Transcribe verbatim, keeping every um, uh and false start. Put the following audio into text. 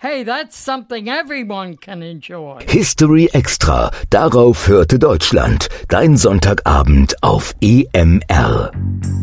Hey, that's something everyone can enjoy. History Extra. Darauf hörte Deutschland. Dein Sonntagabend auf E M R.